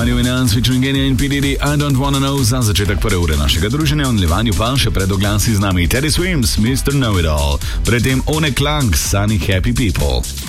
Radio Finance featuring Genia in PDD I Don't Wanna Know za začetek prve ure našega druženja. V nadaljevanju pa še pred oglasi z nami Teddy Swims, Mr. Know It All. Predtem One Klang, Sunny Happy People.